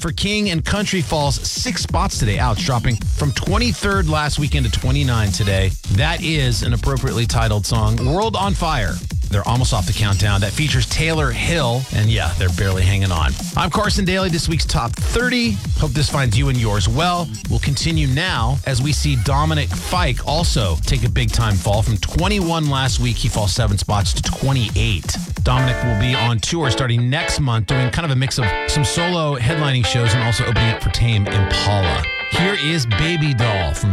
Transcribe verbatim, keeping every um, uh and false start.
for King and Country falls six spots today. Ouch, dropping from twenty-third last weekend to twenty-nine today. That is an appropriately titled song, World on Fire. They're almost off the countdown. That features Taylor Hill. And yeah, they're barely hanging on. I'm Carson Daly, this week's Top thirty. Hope this finds you and yours well. We'll continue now as we see Dominic Fike also take a big time fall. From twenty-one last week, he falls seven spots to twenty-eight. Dominic will be on tour starting next month, doing kind of a mix of some solo headlining shows and also opening up for Tame Impala. Here is Baby Doll from